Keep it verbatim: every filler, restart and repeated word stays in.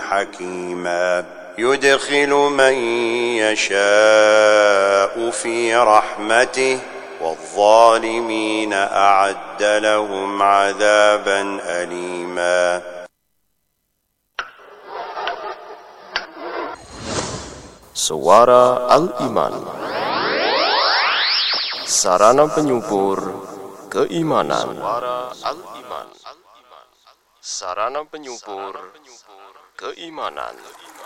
حكيما يدخل من يشاء في رحمته والظالمين أعد لهم عذابا أليما. Suara Al-Iman, sarana penyubur keimanan. Suara Al-Iman, sarana penyubur keimanan.